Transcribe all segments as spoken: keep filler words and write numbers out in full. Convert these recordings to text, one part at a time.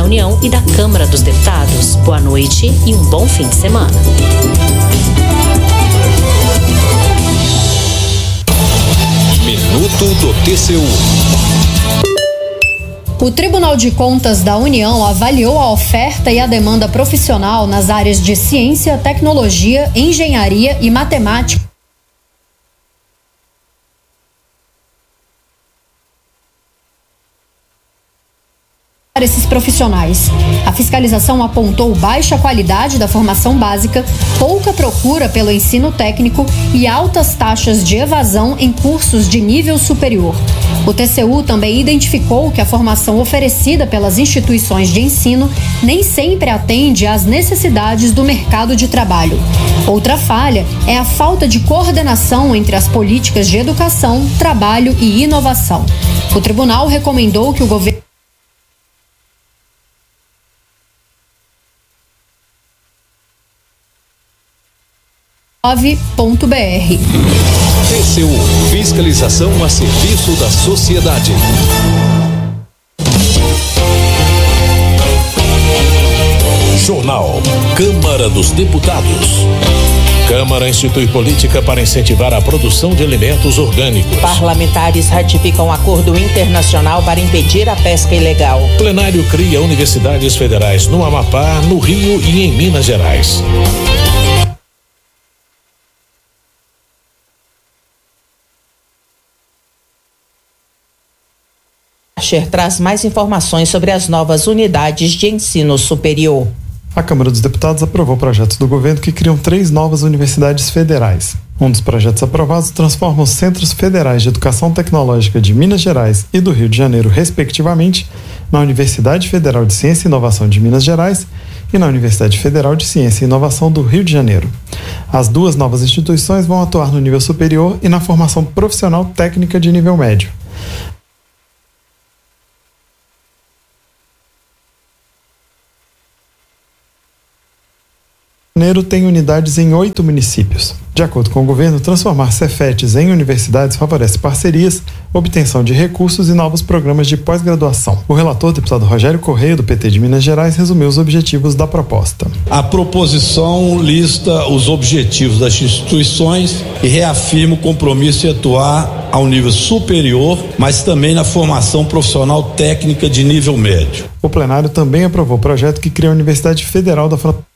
da União e da Câmara dos Deputados. Boa noite e um bom fim de semana. Minuto do T C U. O Tribunal de Contas da União avaliou a oferta e a demanda profissional nas áreas de ciência, tecnologia, engenharia e matemática. Para esses profissionais, a fiscalização apontou baixa qualidade da formação básica, pouca procura pelo ensino técnico e altas taxas de evasão em cursos de nível superior. O T C U também identificou que a formação oferecida pelas instituições de ensino nem sempre atende às necessidades do mercado de trabalho. Outra falha é a falta de coordenação entre as políticas de educação, trabalho e inovação. O tribunal recomendou que o governo ponto br. T C U, fiscalização a serviço da sociedade. Jornal Câmara dos Deputados. Câmara institui política para incentivar a produção de alimentos orgânicos. Parlamentares ratificam acordo internacional para impedir a pesca ilegal. Plenário cria universidades federais no Amapá, no Rio e em Minas Gerais. Traz mais informações sobre as novas unidades de ensino superior. A Câmara dos Deputados aprovou projetos do governo que criam três novas universidades federais. Um dos projetos aprovados transforma os Centros Federais de Educação Tecnológica de Minas Gerais e do Rio de Janeiro, respectivamente, na Universidade Federal de Ciência e Inovação de Minas Gerais e na Universidade Federal de Ciência e Inovação do Rio de Janeiro. As duas novas instituições vão atuar no nível superior e na formação profissional técnica de nível médio. Janeiro tem unidades em oito municípios. De acordo com o governo, transformar Cefetes em universidades favorece parcerias, obtenção de recursos e novos programas de pós-graduação. O relator, deputado Rogério Correia, do P T de Minas Gerais, resumiu os objetivos da proposta. A proposição lista os objetivos das instituições e reafirma o compromisso em atuar ao nível superior, mas também na formação profissional técnica de nível médio. O plenário também aprovou o projeto que cria a Universidade Federal da Fronteira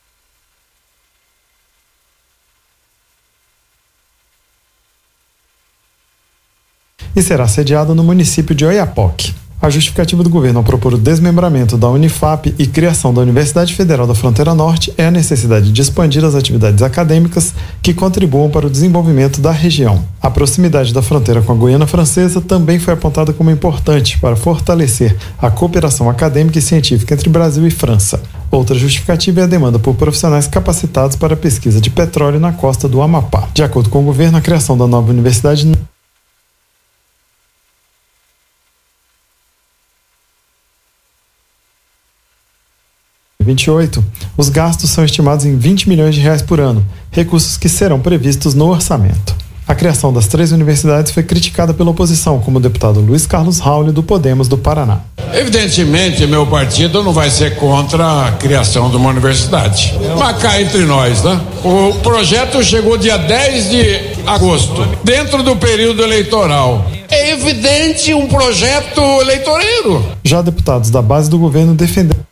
e será sediada no município de Oiapoque. A justificativa do governo ao propor o desmembramento da Unifap e criação da Universidade Federal da Fronteira Norte é a necessidade de expandir as atividades acadêmicas que contribuam para o desenvolvimento da região. A proximidade da fronteira com a Guiana Francesa também foi apontada como importante para fortalecer a cooperação acadêmica e científica entre Brasil e França. Outra justificativa é a demanda por profissionais capacitados para a pesquisa de petróleo na costa do Amapá. De acordo com o governo, a criação da nova universidade vinte e oito, os gastos são estimados em vinte milhões de reais por ano, recursos que serão previstos no orçamento. A criação das três universidades foi criticada pela oposição, como o deputado Luiz Carlos Rauli, do Podemos do Paraná. Evidentemente, meu partido não vai ser contra a criação de uma universidade. Mas cá entre nós, né? O projeto chegou dia dez de agosto, dentro do período eleitoral. É evidente um projeto eleitoreiro. Já deputados da base do governo defenderam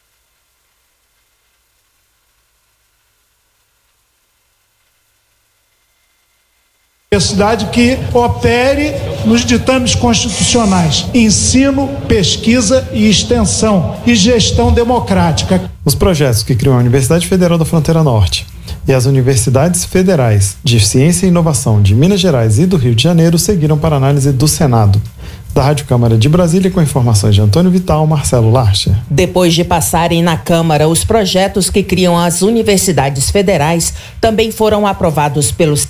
Universidade que opere nos ditames constitucionais, ensino, pesquisa e extensão e gestão democrática. Os projetos que criam a Universidade Federal da Fronteira Norte e as Universidades Federais de Ciência e Inovação de Minas Gerais e do Rio de Janeiro seguiram para análise do Senado. Da Rádio Câmara de Brasília, com informações de Antônio Vital, Marcelo Larcher. Depois de passarem na Câmara, os projetos que criam as universidades federais também foram aprovados pelos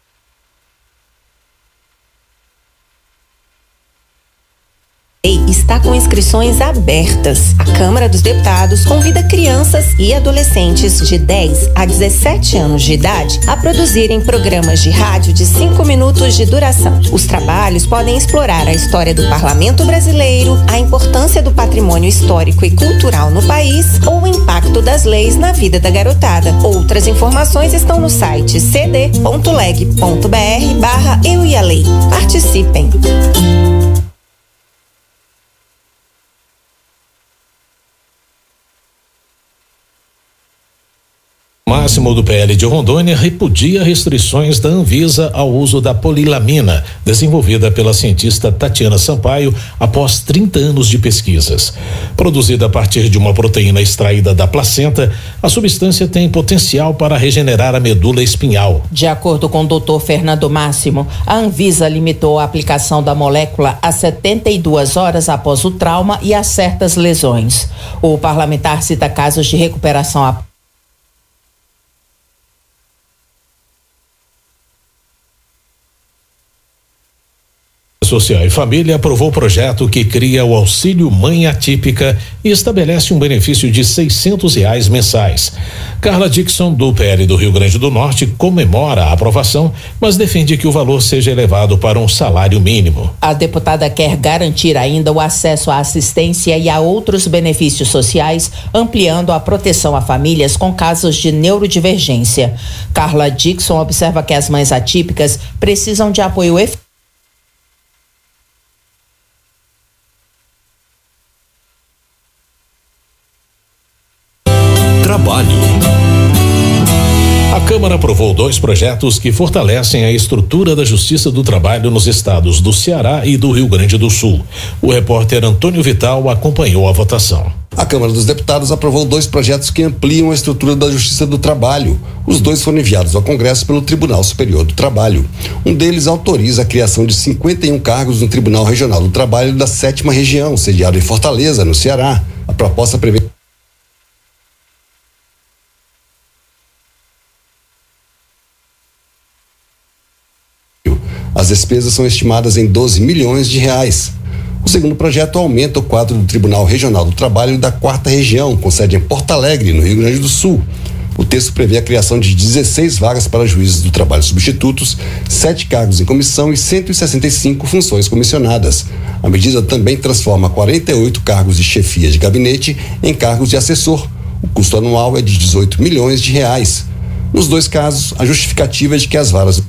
está está com inscrições abertas. A Câmara dos Deputados convida crianças e adolescentes de dez a dezessete anos de idade a produzirem programas de rádio de cinco minutos de duração. Os trabalhos podem explorar a história do parlamento brasileiro, a importância do patrimônio histórico e cultural no país ou o impacto das leis na vida da garotada. Outras informações estão no site c d ponto leg ponto b r barra eu e a lei. Participem! Máximo do P L de Rondônia repudia restrições da Anvisa ao uso da polilamina, desenvolvida pela cientista Tatiana Sampaio após trinta anos de pesquisas. Produzida a partir de uma proteína extraída da placenta, a substância tem potencial para regenerar a medula espinhal. De acordo com o doutor Fernando Máximo, a Anvisa limitou a aplicação da molécula a setenta e duas horas após o trauma e a certas lesões. O parlamentar cita casos de recuperação a Social e Família aprovou o projeto que cria o auxílio mãe atípica e estabelece um benefício de seiscentos reais mensais. Carla Dixon, do P L do Rio Grande do Norte, comemora a aprovação, mas defende que o valor seja elevado para um salário mínimo. A deputada quer garantir ainda o acesso à assistência e a outros benefícios sociais, ampliando a proteção a famílias com casos de neurodivergência. Carla Dixon observa que as mães atípicas precisam de apoio efetivo. Trabalho. A Câmara aprovou dois projetos que fortalecem a estrutura da Justiça do Trabalho nos estados do Ceará e do Rio Grande do Sul. O repórter Antônio Vital acompanhou a votação. A Câmara dos Deputados aprovou dois projetos que ampliam a estrutura da Justiça do Trabalho. Os dois foram enviados ao Congresso pelo Tribunal Superior do Trabalho. Um deles autoriza a criação de cinquenta e um cargos no Tribunal Regional do Trabalho da sétima Região, sediado em Fortaleza, no Ceará. A proposta prevê As despesas são estimadas em doze milhões de reais. O segundo projeto aumenta o quadro do Tribunal Regional do Trabalho da quarta Região, com sede em Porto Alegre, no Rio Grande do Sul. O texto prevê a criação de dezesseis vagas para juízes do trabalho substitutos, sete cargos em comissão e cento e sessenta e cinco funções comissionadas. A medida também transforma quarenta e oito cargos de chefia de gabinete em cargos de assessor. O custo anual é de dezoito milhões de reais. Nos dois casos, a justificativa é de que as varas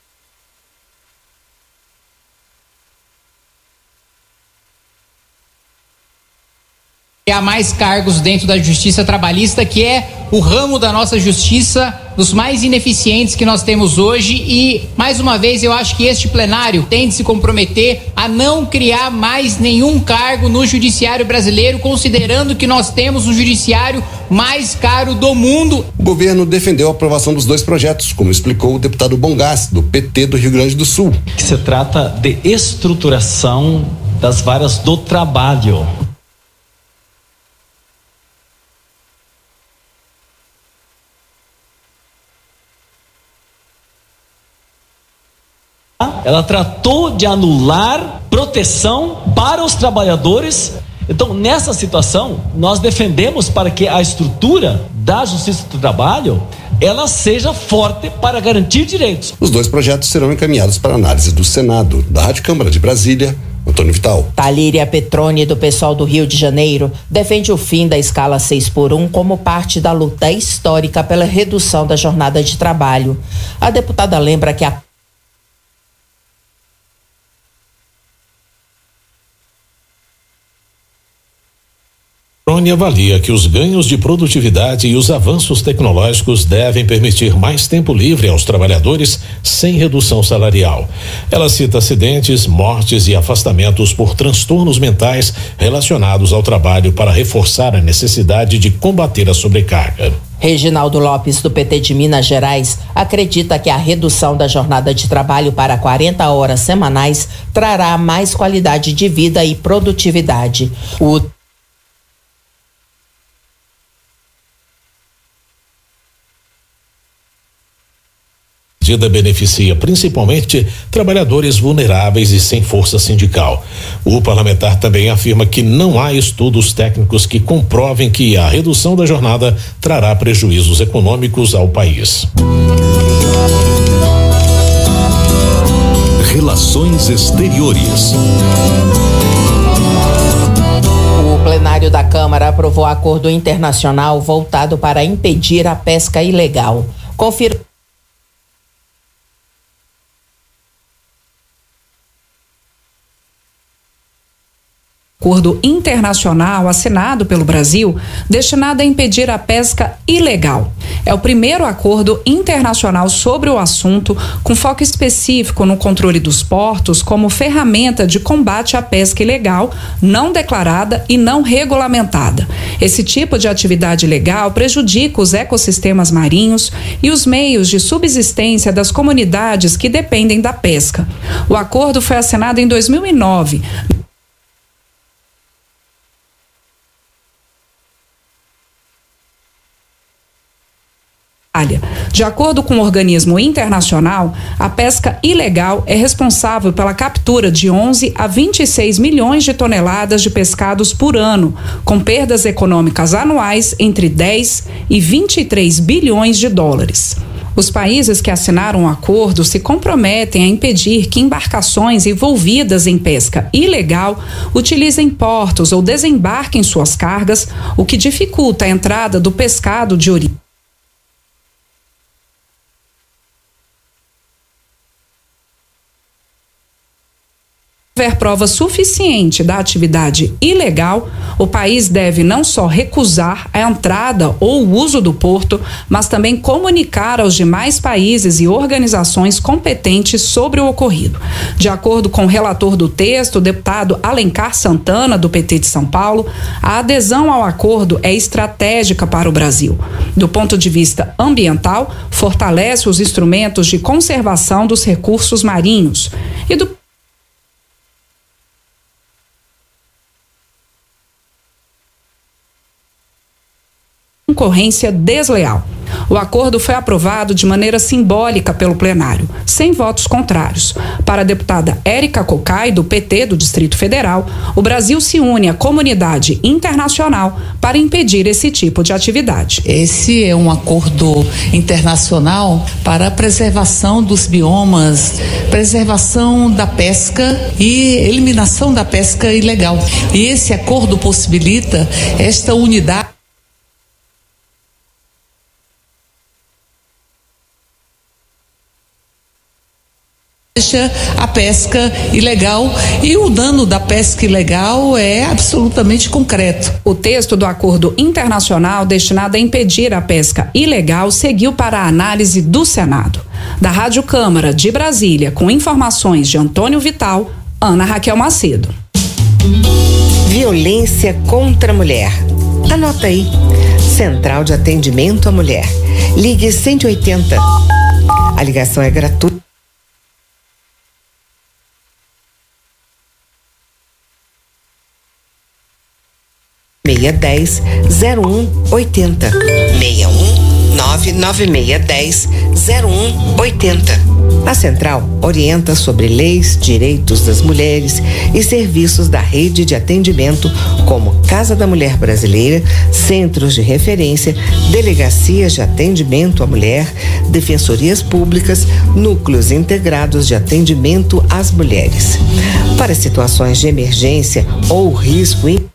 há mais cargos dentro da justiça trabalhista, que é o ramo da nossa justiça dos mais ineficientes que nós temos hoje, e mais uma vez eu acho que este plenário tem de se comprometer a não criar mais nenhum cargo no judiciário brasileiro, considerando que nós temos o judiciário mais caro do mundo. O governo defendeu a aprovação dos dois projetos, como explicou o deputado Bongás, do P T do Rio Grande do Sul. Que se trata de estruturação das varas do trabalho. Ela tratou de anular proteção para os trabalhadores. Então, nessa situação, nós defendemos para que a estrutura da Justiça do Trabalho ela seja forte para garantir direitos. Os dois projetos serão encaminhados para análise do Senado. Da Rádio Câmara de Brasília, Antônio Vital. Talíria Petroni, do pessoal do Rio de Janeiro, defende o fim da escala seis por um como parte da luta histórica pela redução da jornada de trabalho. A deputada lembra que a Petroni avalia que os ganhos de produtividade e os avanços tecnológicos devem permitir mais tempo livre aos trabalhadores sem redução salarial. Ela cita acidentes, mortes e afastamentos por transtornos mentais relacionados ao trabalho para reforçar a necessidade de combater a sobrecarga. Reginaldo Lopes, do P T de Minas Gerais, acredita que a redução da jornada de trabalho para quarenta horas semanais trará mais qualidade de vida e produtividade. O A medida beneficia principalmente trabalhadores vulneráveis e sem força sindical. O parlamentar também afirma que não há estudos técnicos que comprovem que a redução da jornada trará prejuízos econômicos ao país. Relações Exteriores. O plenário da Câmara aprovou acordo internacional voltado para impedir a pesca ilegal. Confira. Acordo internacional assinado pelo Brasil destinado a impedir a pesca ilegal. É o primeiro acordo internacional sobre o assunto, com foco específico no controle dos portos como ferramenta de combate à pesca ilegal, não declarada e não regulamentada. Esse tipo de atividade ilegal prejudica os ecossistemas marinhos e os meios de subsistência das comunidades que dependem da pesca. O acordo foi assinado em dois mil e nove. De acordo com o organismo internacional, a pesca ilegal é responsável pela captura de onze a vinte e seis milhões de toneladas de pescados por ano, com perdas econômicas anuais entre dez e vinte e três bilhões de dólares. Os países que assinaram o acordo se comprometem a impedir que embarcações envolvidas em pesca ilegal utilizem portos ou desembarquem suas cargas, o que dificulta a entrada do pescado de origem. Se houver prova suficiente da atividade ilegal, o país deve não só recusar a entrada ou o uso do porto, mas também comunicar aos demais países e organizações competentes sobre o ocorrido. De acordo com o relator do texto, o deputado Alencar Santana, do P T de São Paulo, a adesão ao acordo é estratégica para o Brasil. Do ponto de vista ambiental, fortalece os instrumentos de conservação dos recursos marinhos e do concorrência desleal. O acordo foi aprovado de maneira simbólica pelo plenário, sem votos contrários. Para a deputada Érica Cocai, do P T do Distrito Federal, o Brasil se une à comunidade internacional para impedir esse tipo de atividade. Esse é um acordo internacional para a preservação dos biomas, preservação da pesca e eliminação da pesca ilegal. E esse acordo possibilita esta unidade a pesca ilegal, e o dano da pesca ilegal é absolutamente concreto. O texto do acordo internacional destinado a impedir a pesca ilegal seguiu para a análise do Senado. Da Rádio Câmara de Brasília, com informações de Antônio Vital, Ana Raquel Macedo. Violência contra a mulher. Anota aí. Central de Atendimento à Mulher. Ligue cento e oitenta. A ligação é gratuita. seis dez zero um oitenta. seis um nove nove seis dez zero um oitenta. A Central orienta sobre leis, direitos das mulheres e serviços da rede de atendimento como Casa da Mulher Brasileira, centros de referência, delegacias de atendimento à mulher, defensorias públicas, núcleos integrados de atendimento às mulheres. Para situações de emergência ou risco